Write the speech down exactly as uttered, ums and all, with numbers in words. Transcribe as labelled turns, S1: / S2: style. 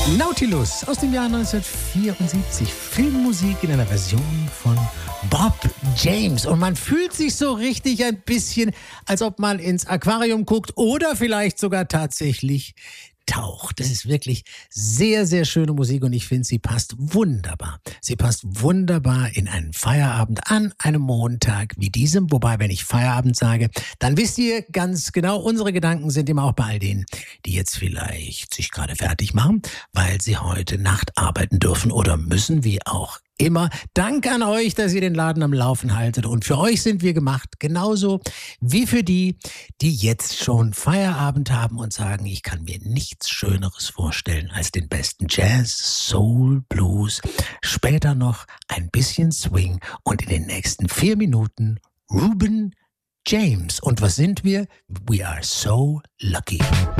S1: Nautilus aus dem Jahr neunzehnhundertvierundsiebzig. Filmmusik in einer Version von Bob James. Und man fühlt sich so richtig ein bisschen, als ob man ins Aquarium guckt oder vielleicht sogar tatsächlich taucht. Das ist wirklich sehr, sehr schöne Musik und ich finde, sie passt wunderbar. Sie passt wunderbar in einen Feierabend an einem Montag wie diesem. Wobei, wenn ich Feierabend sage, dann wisst ihr ganz genau, unsere Gedanken sind immer auch bei all denen, die jetzt vielleicht sich gerade fertig machen, weil sie heute Nacht arbeiten dürfen oder müssen, wie auch immer. Dank an euch, dass ihr den Laden am Laufen haltet. Und für euch sind wir gemacht, genauso wie für die, die jetzt schon Feierabend haben und sagen, ich kann mir nichts Schöneres vorstellen als den besten Jazz, Soul, Blues, später noch ein bisschen Swing und in den nächsten vier Minuten Reuben James. Und was sind wir? We are so lucky.